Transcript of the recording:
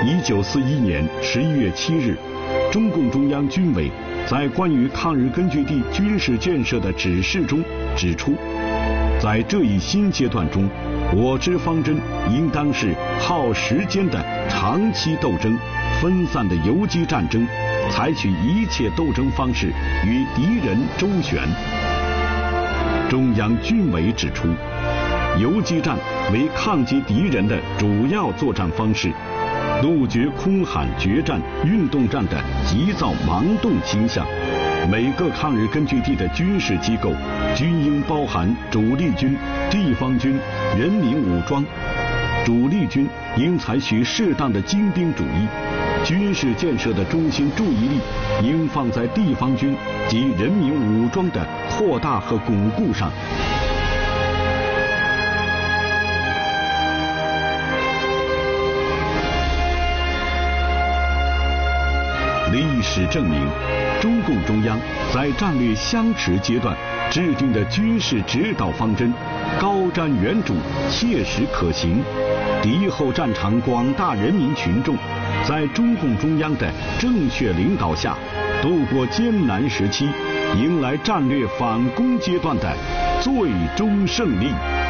1941年11月7日，中共中央军委在关于抗日根据地军事建设的指示中指出，在这一新阶段中，我之方针应当是耗时间的长期斗争、分散的游击战争，采取一切斗争方式与敌人周旋。中央军委指出，游击战为抗击敌人的主要作战方式，杜绝空喊决战、运动战的急躁盲动倾向。每个抗日根据地的军事机构均应包含主力军、地方军、人民武装。主力军应采取适当的精兵主义，军事建设的中心注意力应放在地方军及人民武装的扩大和巩固上。历史证明，中共中央在战略相持阶段制定的军事指导方针高瞻远瞩、切实可行。敌后战场广大人民群众在中共中央的正确领导下，度过艰难时期，迎来战略反攻阶段的最终胜利。